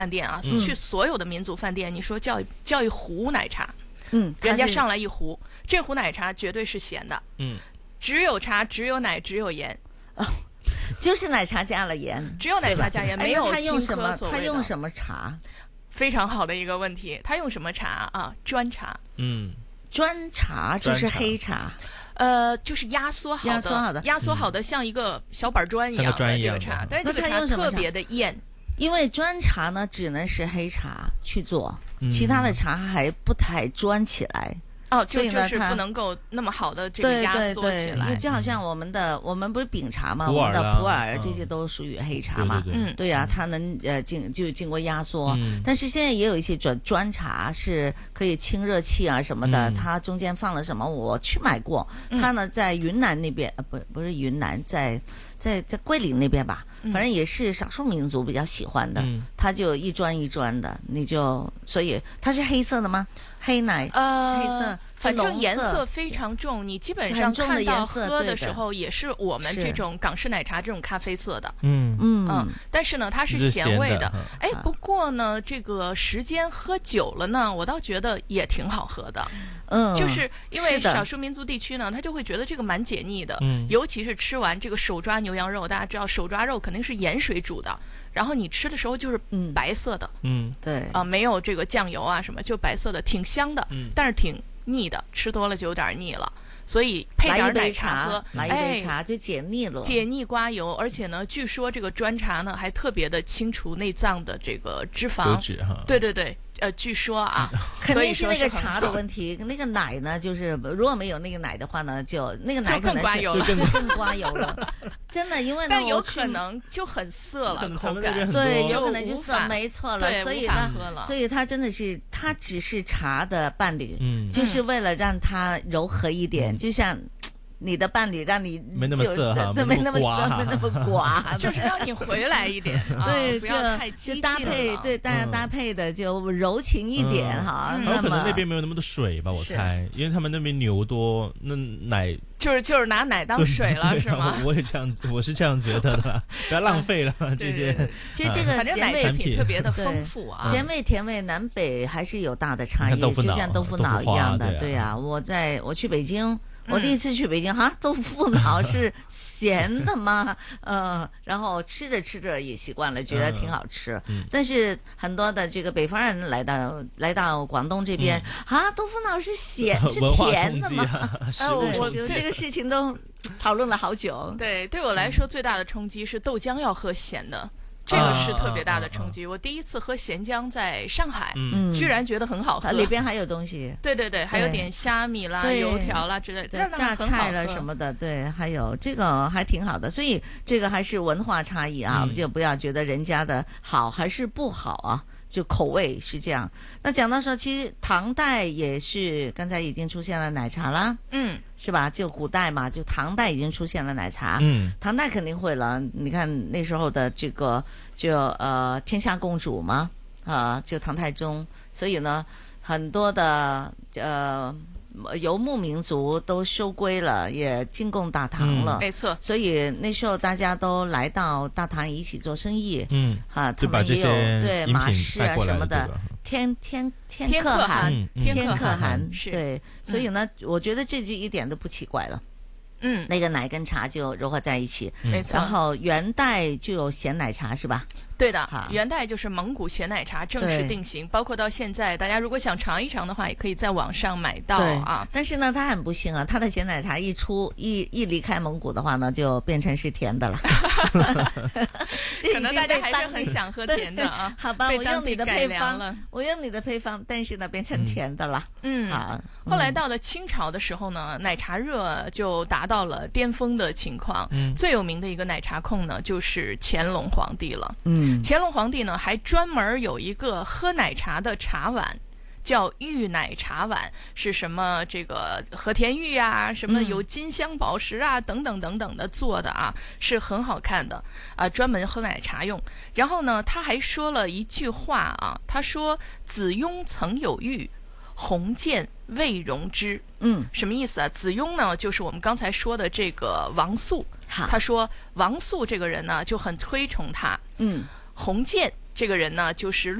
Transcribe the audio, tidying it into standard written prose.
店啊，去所有的民族饭店，你说叫一壶奶茶，人家上来一壶，这壶奶茶绝对是咸的，只有茶，只有奶，只有盐。 就是奶茶加了盐， 只有奶茶加盐，没有他用什么？ 青稞他用什么茶？ 非常好的一个问题，他用什么茶啊？砖茶。 砖茶就是黑茶。 就是压缩好的，像一个小板砖一样的这个茶，但是这个茶特别的艳。 因为砖茶呢，只能是黑茶去做，其他的茶还不太砖起来。 就是不能够那么好的这个压缩起来， 就好像我们不是饼茶嘛，我们的普洱这些都属于黑茶嘛，对呀，它能经过压缩，但是现在也有一些砖茶是可以清热气啊什么的，它中间放了什么我去买过，它呢在云南那边，不是云南，在桂林那边吧，反正也是少数民族比较喜欢的，它就一砖一砖的，所以它是黑色的吗？黑奶黑色， 反正颜色非常重，你基本上看到喝的时候也是我们这种港式奶茶这种咖啡色的，但是呢它是咸味的，不过呢这个时间喝久了呢，我倒觉得也挺好喝的，就是因为少数民族地区呢，他就会觉得这个蛮解腻的，尤其是吃完这个手抓牛羊肉，大家知道手抓肉肯定是盐水煮的。然后你吃的时候就是白色的， 对没有这个酱油啊什么，就白色的，挺香的，但是挺腻的，吃多了就有点腻了，所以配点奶茶喝， 来一杯茶就解腻了， 解腻刮油，而且呢，据说这个砖茶呢还特别的清除内脏的这个脂肪，对。据说啊， 肯定是那个茶的问题。那个奶呢，就是如果没有那个奶的话呢，就那个奶可能是更刮油了。真的，因为呢， 但有可能就很涩了，口感对，有可能就涩，没错了。所以呢，所以它真的是，它只是茶的伴侣，就是为了让它柔和一点，就像。你的伴侣让你没那么涩哈， 没那么涩，没那么刮， 就是让你回来一点，对，不要太激进了。 搭配，对，大家搭配的就柔情一点哈。 可能那边没有那么多水吧，我猜，因为他们那边牛多，那奶就是拿奶当水了，是吗？ 我是这样觉得的，不要浪费了这些。 其实这个咸味品特别的丰富啊， 咸味甜味南北还是有大的差异，就像豆腐脑一样的，对呀。我去北京。我第一次去北京，豆腐脑是咸的吗？然后吃着也习惯了，觉得挺好吃。但是很多的这个北方人来到广东这边，豆腐脑是是甜的吗？我这个事情都讨论了好久。 对我来说最大的冲击是豆浆要喝咸的。这个是特别大的冲击。我第一次喝咸浆在上海，居然觉得很好喝。 里边还有东西。 对，还有点虾米啦、油条啦之类的， 榨菜啦什么的。对，还有这个还挺好的。所以这个还是文化差异啊，就不要觉得人家的好还是不好啊。就口味是这样。那讲到说，其实唐代也是刚才已经出现了奶茶啦，是吧？就古代嘛，就唐代已经出现了奶茶，唐代肯定会了。你看那时候的这个天下共主嘛，就唐太宗，所以呢，很多的游牧民族都收归了，也进贡大唐了， 没错。 所以那时候大家都来到大唐一起做生意，他们也有对马氏啊什么的，天可汗，对，所以呢，我觉得这就一点都不奇怪了。那个奶跟茶就融合在一起， 没错。 然后元代就有咸奶茶是吧？ 对的，元代就是蒙古咸奶茶正式定型，包括到现在，大家如果想尝一尝的话，也可以在网上买到啊。 但是呢，它很不幸啊，它的咸奶茶一离开蒙古的话呢，就变成是甜的了。 可能大家还是很想喝甜的啊。 好吧，我用你的配方，但是呢，变成甜的了。好。 后来到了清朝的时候呢，奶茶热就达到了巅峰的情况。最有名的一个奶茶控呢，就是乾隆皇帝了。乾隆皇帝呢，还专门有一个喝奶茶的茶碗，叫玉奶茶碗，是什么这个和田玉啊，什么有金镶宝石啊，等等等等的做的啊，是很好看的啊，专门喝奶茶用。然后呢，他还说了一句话啊，他说：“子雍曾有玉，鸿渐未容之。”什么意思啊？子雍呢，就是我们刚才说的这个王肃。他说王肃这个人呢，就很推崇他。鸿渐这个人呢就是